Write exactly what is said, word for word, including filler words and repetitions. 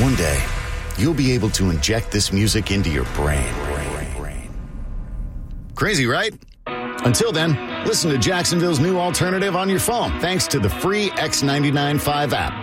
One day, you'll be able to inject this music into your brain. Crazy, right? Until then, listen to Jacksonville's new alternative on your phone, thanks to the free X ninety-nine five app.